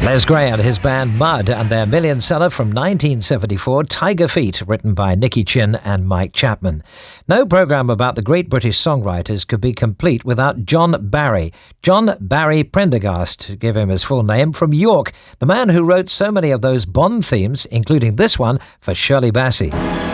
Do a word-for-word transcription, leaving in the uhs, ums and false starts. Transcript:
Les Gray and his band Mud and their million seller from nineteen seventy-four, Tiger Feet, written by Nicky Chin and Mike Chapman. No programme about the great British songwriters could be complete without John Barry. John Barry Prendergast, to give him his full name, from York, the man who wrote so many of those Bond themes, including this one for Shirley Bassey.